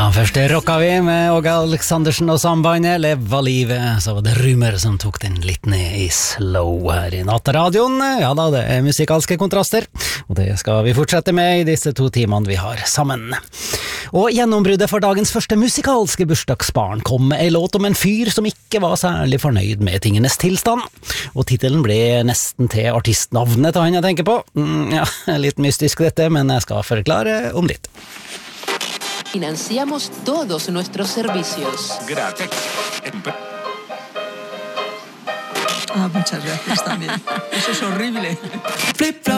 Først rocka vi med Åge Aleksandersen og sambandet Leva livet, så var det Rumer som tok den litt ned i slow her i nattradioen. Ja da, det er musikalske kontraster, og det skal vi fortsette med i disse 2 timene vi har sammen. Og gjennombruddet for dagens første musikalske bursdagsbarn kom med en låt om en fyr som ikke var særlig fornøyd med tingenes tilstand, og titelen ble nesten til artistnavnet til han jeg tenker på. Ja, litt mystisk dette, men jeg skal forklare om litt. Financiamos todos nuestros servicios. Gracias. Muchas gracias también. Eso es horrible. Flip-flop.